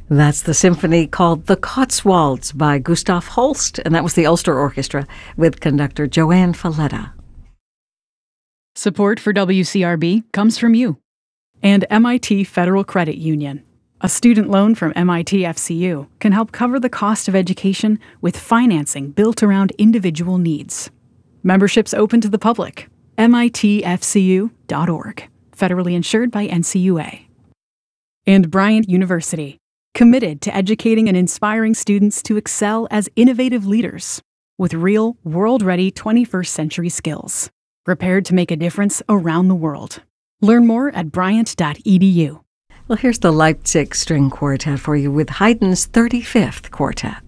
That's the symphony called The Cotswolds by Gustav Holst, and that was the Ulster Orchestra with conductor Joanne Falletta. Support for WCRB comes from you and MIT Federal Credit Union. A student loan from MIT FCU can help cover the cost of education with financing built around individual needs. Membership's open to the public. mitfcu.org. Federally insured by NCUA. And Bryant University, committed to educating and inspiring students to excel as innovative leaders with real, world-ready 21st century skills, prepared to make a difference around the world. Learn more at bryant.edu. Well, here's the Leipzig String Quartet for you with Haydn's 35th Quartet.